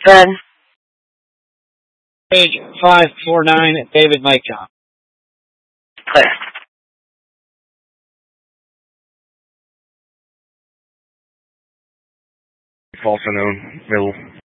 Good. Page 549, David Mike John. Clear. Also known, Middle.